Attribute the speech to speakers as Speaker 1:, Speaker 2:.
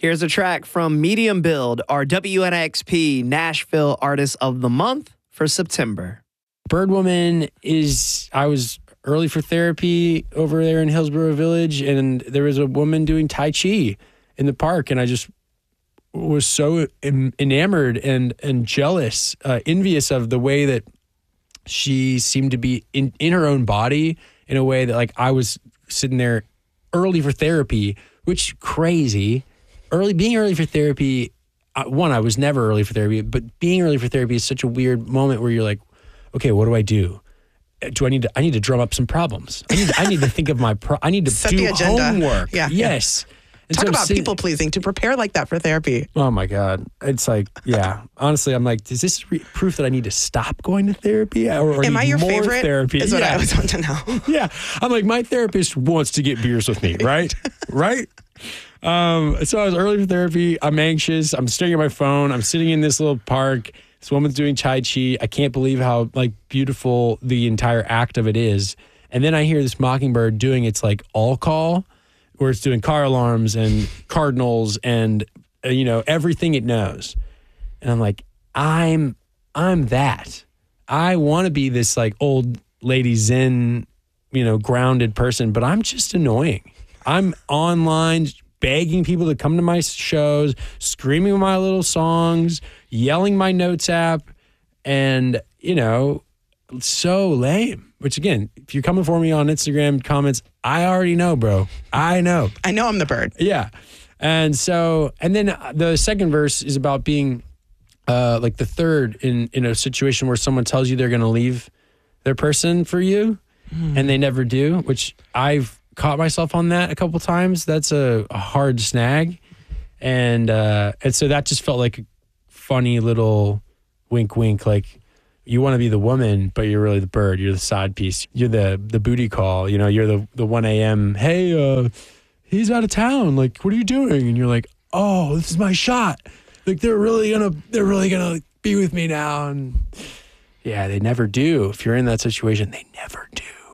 Speaker 1: Here's a track from Medium Build, our WNXP Nashville Artist of the Month for September.
Speaker 2: Birdwoman I was early for therapy over there in Hillsborough Village, and there was a woman doing Tai Chi in the park, and I just was so enamored and jealous, envious of the way that she seemed to be in her own body in a way that, like, I was sitting there early for therapy, which crazy. Being early for therapy, one, I was never early for therapy, but being early for therapy is such a weird moment where you're like, okay, what do? I need to drum up some problems. I need to think of I need to
Speaker 3: set
Speaker 2: do
Speaker 3: the agenda.
Speaker 2: Homework.
Speaker 3: Yeah.
Speaker 2: Yes. And
Speaker 3: Talk
Speaker 2: so
Speaker 3: about people pleasing to prepare like that for therapy.
Speaker 2: Oh my God. It's like, yeah. Honestly, I'm like, is this proof that I need to stop going to therapy? Or
Speaker 3: Am I your
Speaker 2: more
Speaker 3: favorite?
Speaker 2: Therapy?
Speaker 3: Is what I always want to know.
Speaker 2: Yeah. I'm like, my therapist wants to get beers with me, right? Right? So I was early for therapy. I'm anxious. I'm staring at my phone. I'm sitting in this little park. This woman's doing Tai Chi. I can't believe how, like, beautiful the entire act of it is. And then I hear this mockingbird doing its, like, all call, where it's doing car alarms and cardinals and, everything it knows. And I'm like, I'm that. I want to be this, like, old lady Zen, grounded person, but I'm just annoying. I'm online begging people to come to my shows, screaming my little songs, yelling my notes app, and, so lame. Which, again, if you're coming for me on Instagram comments, I already know, bro. I know.
Speaker 3: I know I'm the bird.
Speaker 2: Yeah. And then the second verse is about being like the third in a situation where someone tells you they're going to leave their person for you and they never do, which I've caught myself on that a couple times. That's a hard snag. And so that just felt like a funny little wink, wink, like, you want to be the woman, but you're really the bird. You're the side piece. You're the booty call. You're the 1 a.m. Hey, he's out of town. Like, what are you doing? And you're like, oh, this is my shot. Like, they're really gonna be with me now. And yeah, they never do. If you're in that situation, they never do.